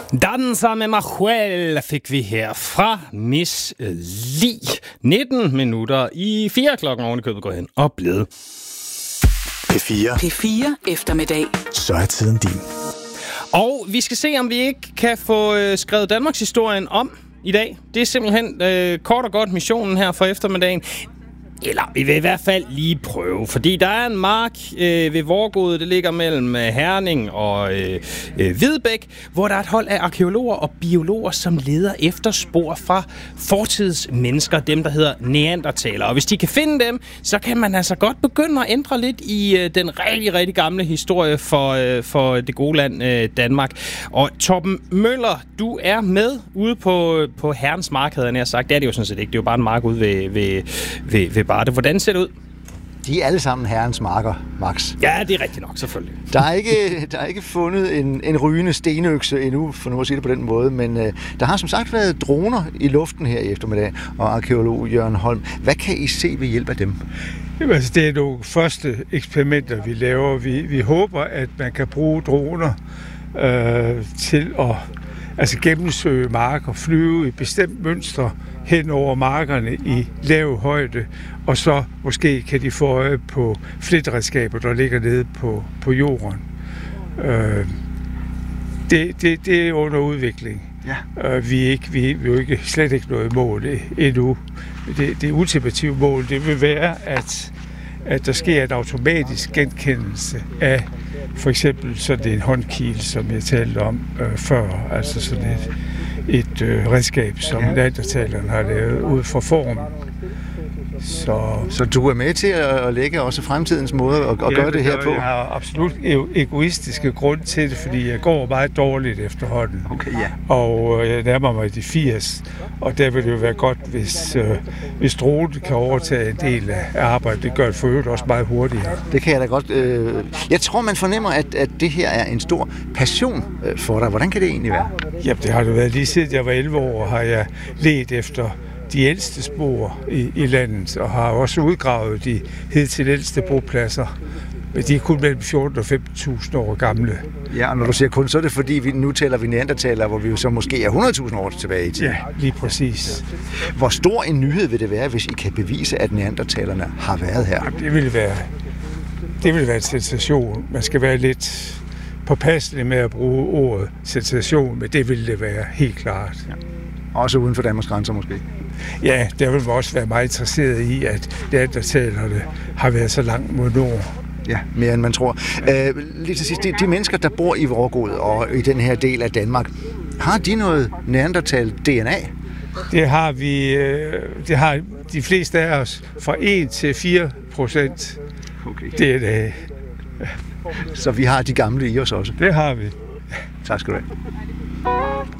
Danser med mig selv fik vi her fra Miss Li. 19 minutter i 4 klokken oven i købet går hen og blevet. P4 eftermiddag. Så er tiden din. Og vi skal se, om vi ikke kan få skrevet Danmarks historien om i dag. Det er simpelthen kort og godt missionen her for eftermiddagen. Eller vi vil i hvert fald lige prøve, fordi der er en mark ved Vorgod, det ligger mellem Herning og Hvidbæk, hvor der er et hold af arkæologer og biologer, som leder efter spor fra fortidsmennesker, dem der hedder neandertalere. Og hvis de kan finde dem, så kan man altså godt begynde at ændre lidt i den rigtig, rigtig gamle historie for det gode land Danmark. Og Torben Møller, du er med ude på Herrens Mark, havde jeg nær sagt. Det er det jo sådan set ikke, det er jo bare en mark ude ved Varde. Hvordan ser det ud? De er alle sammen herrens marker, Max. Ja, det er rigtigt nok, selvfølgelig. Der er ikke fundet en rygende stenøkse endnu, for nu at sige det på den måde, men der har som sagt været droner i luften her i eftermiddag, og arkæolog Jørgen Holm. Hvad kan I se ved hjælp af dem? Jamen, altså, det er nogle første eksperimenter, vi laver. Vi håber, at man kan bruge droner til at gennemsøge marker, flyve i bestemt mønstre hen over markerne i lav højde, og så måske kan de få øje på flitredskaber, der ligger nede på jorden. Det er under udvikling. Ja. Vi er jo slet ikke noget mål endnu. Det ultimative mål, det vil være, at der sker en automatisk genkendelse af for eksempel sådan en håndkile, som jeg talte om før, altså sådan et redskab, som neandertalerne har lavet ud fra form. Så du er med til at lægge også fremtidens måde at gøre det her på? Jeg har absolut egoistiske grund til det, fordi jeg går meget dårligt efterhånden. Okay, ja. Og jeg nærmer mig de 80, og der vil det jo være godt, hvis dronen kan overtage en del af arbejdet. Det gør det for øvrigt også meget hurtigere. Det kan jeg da godt. Jeg tror, man fornemmer, at det her er en stor passion for dig. Hvordan kan det egentlig være? Jamen, det har det været lige siden jeg var 11 år, har jeg ledt efter de ældste spor i landet, og har også udgravet de hidtil ældste bopladser. De er kun mellem 14 og 15.000 år gamle. Ja, og når du siger kun, så er det fordi, nu taler vi neandertalere, hvor vi jo så måske er 100.000 år tilbage i tiden. Ja, lige præcis. Hvor stor en nyhed vil det være, hvis I kan bevise, at neandertalerne har været her? Jamen, det vil være en sensation. Man skal være lidt påpasselig med at bruge ordet sensation, men det vil det være helt klart. Ja. Også uden for Danmarks grænser måske? Ja, der vil man også være meget interesseret i, at neandertalerne har været så langt mod nord. Ja, mere end man tror. Lige til sidst, de mennesker, der bor i Vorgod og i den her del af Danmark, har de noget neandertal-DNA? Det har vi. Det har de fleste af os fra 1 til 4% DNA. Så vi har de gamle i os også? Det har vi. Tak skal du have.